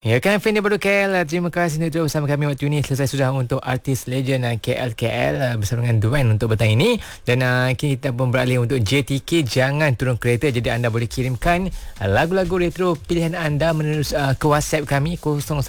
Ya kan, fan daripada KL. Terima kasih untuk bersama kami waktu ini. Selesai sudah untuk artis legend KL bersama dengan Dwayne untuk petang ini. Dan kita pun beralih untuk JTK. Jangan turun kereta. Jadi anda boleh kirimkan lagu-lagu retro pilihan anda melalui ke WhatsApp kami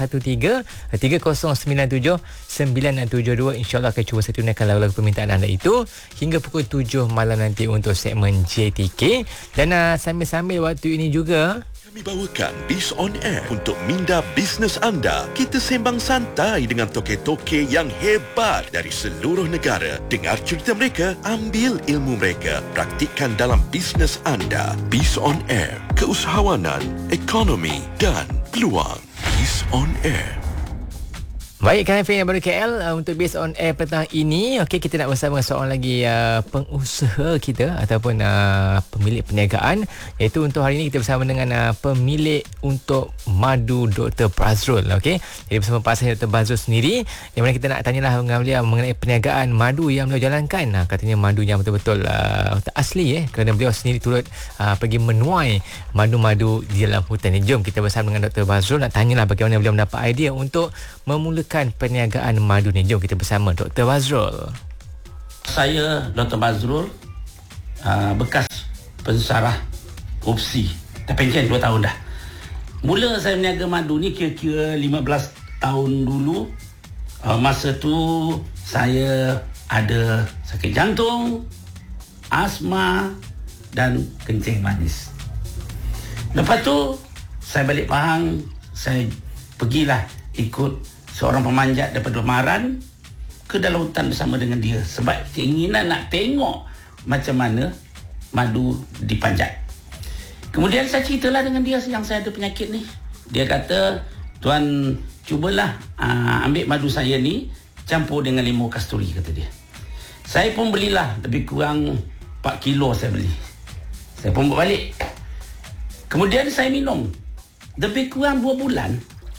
013-3097-972. InsyaAllah akan cuba saya tunaikan lagu-lagu permintaan anda itu hingga pukul 7 malam nanti untuk segmen JTK. Dan sambil-sambil waktu ini juga kami bawakan Biz on Air untuk minda bisnes anda. Kita sembang santai dengan toke-toke yang hebat dari seluruh negara. Dengar cerita mereka, ambil ilmu mereka, praktikkan dalam bisnes anda. Biz on Air, keusahawanan, ekonomi dan peluang. Biz on Air. Baik, kan fan yang baru KL untuk Based on Air petang ini. Okey, kita nak bersama dengan seorang lagi pengusaha kita ataupun pemilik perniagaan, iaitu untuk hari ini kita bersama dengan pemilik untuk madu Dr. Bazrul. Okey, jadi bersama Pak Dr. Bazrul sendiri, yang mana kita nak tanyalah dengan beliau mengenai perniagaan madu yang beliau jalankan. Katanya madu yang betul-betul asli, kerana beliau sendiri turut pergi menuai madu-madu di dalam hutan. Jom kita bersama dengan Dr. Bazrul nak tanyalah bagaimana beliau mendapat idea untuk memulakan perniagaan madu ni. Jom kita bersama Dr. Bazrul. Saya Dr. Bazrul, bekas pensarah opsi terpencen 2 tahun dah. Mula saya berniaga madu ni kira-kira 15 tahun dulu. Masa tu saya ada sakit jantung, asma dan kencing manis. Lepas tu saya balik Pahang, saya pergilah ikut seorang pemanjat daripada Maran ke dalam hutan bersama dengan dia sebab keinginan nak tengok macam mana madu dipanjat. Kemudian saya ceritalah dengan dia yang saya ada penyakit ni. Dia kata, "Tuan, cubalah ambil madu saya ni campur dengan limau kasturi," kata dia. Saya pun belilah lebih kurang 4 kilo saya beli. Saya pun bawa balik. Kemudian saya minum lebih kurang 2 bulan.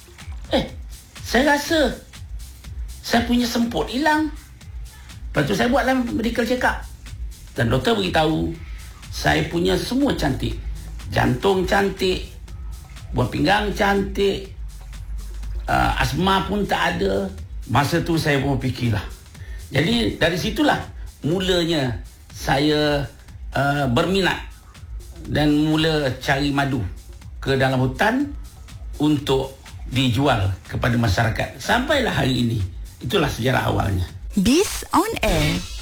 Saya rasa saya punya semput hilang. Lepas tu saya buatlah medical check up. Dan doktor beritahu saya punya semua cantik. Jantung cantik, buah pinggang cantik, asma pun tak ada. Masa tu saya pun fikirlah. Jadi dari situlah mulanya saya berminat dan mula cari madu ke dalam hutan untuk dijual kepada masyarakat. Sampailah hari ini. Itulah sejarah awalnya. Biz on Air.